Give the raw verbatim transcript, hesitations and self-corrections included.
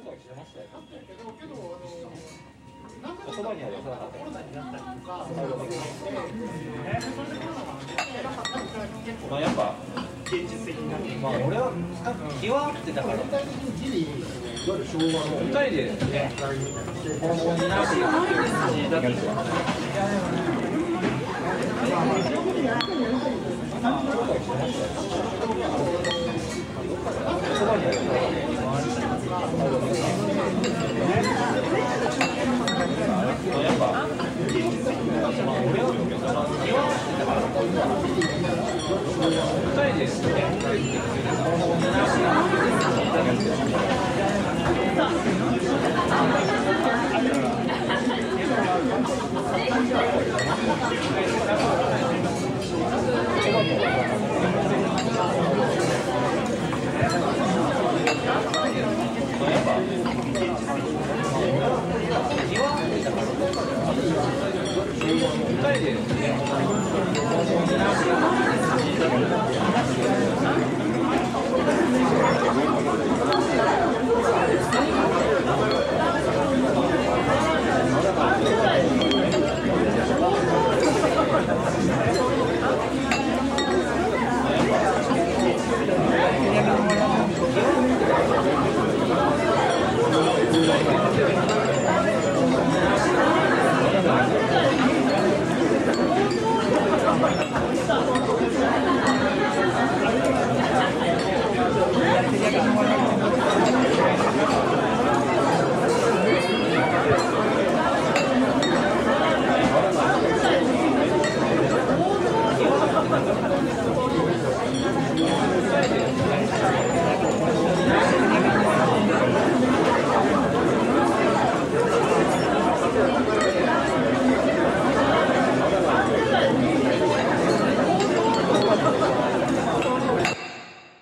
そばにあるよ。まあやっぱ現実的になって、まあ俺は多分気は合ってたから。ふたりでね、訪問になっている感じだけど。そばにあるよ。